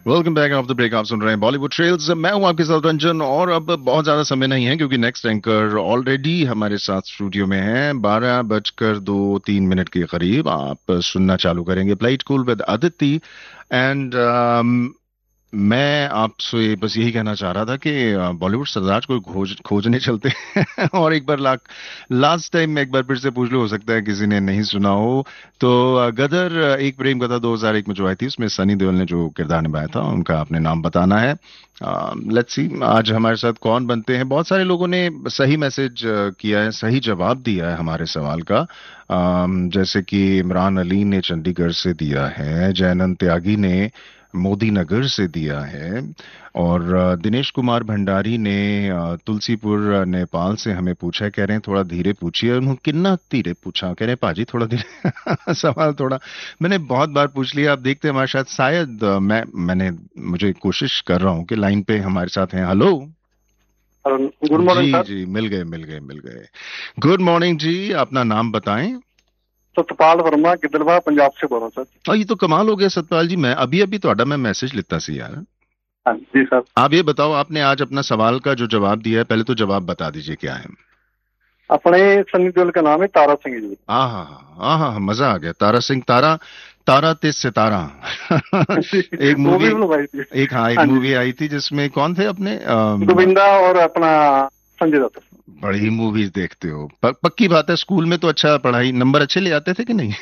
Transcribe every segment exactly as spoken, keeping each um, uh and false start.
Welcome back. Of the break आप सुन रहे हैं बॉलीवुड ट्रेल्स। मैं हूं आपके साथ रंजन, और अब बहुत ज्यादा समय नहीं है क्योंकि नेक्स्ट एंकर ऑलरेडी हमारे साथ स्टूडियो में है। बारह बजकर दो तीन मिनट के करीब आप सुनना चालू करेंगे play it cool with Aditi. And मैं आपसे बस यही कहना चाह रहा था कि अ, बॉलीवुड सरताज को खोज खोजने चलते हैं और एक बार ला, लास्ट टाइम मैं एक बार फिर से पूछ लो, हो सकता है किसी ने नहीं सुना हो। तो अ, गदर, अ, एक प्रेम कथा दो हज़ार एक में जो आई थी, उसमें सनी देओल ने जो किरदार निभाया था, उनका आपने नाम बताना है। लेट्स सी आज हमारे साथ कौन बनते हैं। बहुत सारे लोगों ने सही मैसेज किया है, सही जवाब दिया है हमारे सवाल का। अम, जैसे कि इमरान अली ने चंडीगढ़ से दिया है, जयनंद त्यागी ने मोदी नगर से दिया है, और अ, दिनेश कुमार भंडारी ने अ, तुलसीपुर अ, नेपाल से हमें पूछा है। कह रहे हैं थोड़ा धीरे पूछिए। उन्होंने कितना धीरे पूछा, कह रहे हैं पाजी थोड़ा धीरे सवाल थोड़ा मैंने बहुत बार पूछ लिया। आप देखते हैं हमारे साथ शायद अ, मैं मैंने मुझे कोशिश कर रहा हूँ कि लाइन पे हमारे साथ हैं। हेलो। गुड मॉर्निंग जी सर। जी, मिल गए मिल गए मिल गए। गुड मॉर्निंग जी, अपना नाम बताएं। सतपाल वर्मा गिद्धड़वा पंजाब से बोल रहा हूँ सर। और ये तो कमाल हो गया सतपाल जी, मैं अभी अभी ਤੁਹਾਡਾ मैं मैसेज लिखता सी यार। हाँ जी सर। आप ये बताओ, आपने आज अपना सवाल का जो जवाब दिया है, पहले तो जवाब बता दीजिए क्या है। अपने सनी देओल का नाम है तारा सिंह जी। हाँ हाँ हाँ हाँ हाँ हाँ, मजा आ गया। तारा सिंह, तारा, तारा ते सितारा एक वो मूवी, भी बुलवाई थी। एक हाँ एक हाँ जी। मूवी आई थी जिसमें कौन थे अपने अम, गोविंदा और अपना संजय दत्त। बड़ी मूवीज देखते हो। प, पक्की बात है, स्कूल में तो अच्छा पढ़ाई नंबर अच्छे ले आते थे कि नहीं?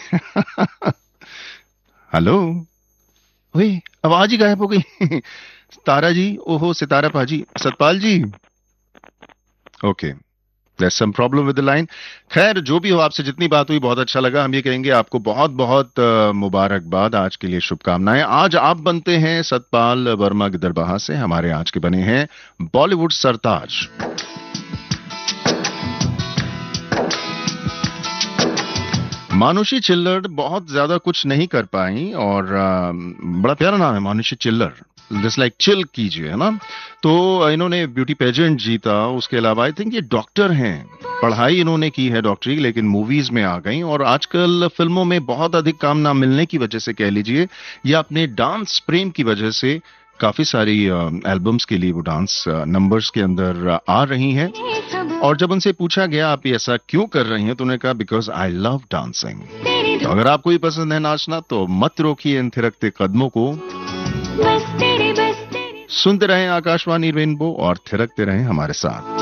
हेलो। ओए, आवाज ही गायब हो गई। तारा जी, ओहो सितारा पाजी, सतपाल जी। Okay, there's some problem with the line। खैर जो भी हो, आपसे जितनी बात हुई बहुत अच्छा लगा। हम ये कहेंगे आपको बहुत बहुत अ, मुबारकबाद, आज के लिए शुभकामनाएं। आज आप बनते हैं सतपाल वर्मा गिदरबाहा से, हमारे आज के बने हैं बॉलीवुड सरताज। मानुषी चिल्लर बहुत ज्यादा कुछ नहीं कर पाई, और अ, बड़ा प्यारा नाम है मानुषी चिल्लर, जस्ट लाइक चिल कीजिए, है ना। तो इन्होंने ब्यूटी पेजेंट जीता। उसके अलावा आई थिंक ये डॉक्टर हैं, पढ़ाई इन्होंने की है डॉक्टरी, लेकिन मूवीज में आ गई। और आजकल फिल्मों में बहुत अधिक काम ना मिलने की वजह से कह लीजिए, या अपने डांस प्रेम की वजह से काफी सारी एल्बम्स के लिए वो डांस नंबर्स के अंदर अ, आ रही हैं। और जब उनसे पूछा गया आप ये ऐसा क्यों कर रही हैं, तो उन्होंने कहा बिकॉज आई लव डांसिंग। तो अगर आपको भी पसंद है नाचना, तो मत रोकिए इन थिरकते कदमों को। सुनते रहें आकाशवाणी रेनबो और थिरकते रहें हमारे साथ।